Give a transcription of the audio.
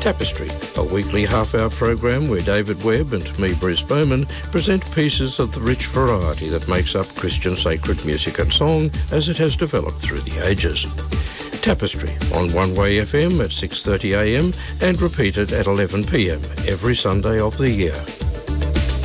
Tapestry, a weekly half-hour program where David Webb and me, Bruce Bowman, present pieces of the rich variety that makes up Christian sacred music and song as it has developed through the ages. Tapestry on One Way FM at 6:30 a.m. and repeated at 11 p.m. every Sunday of the year.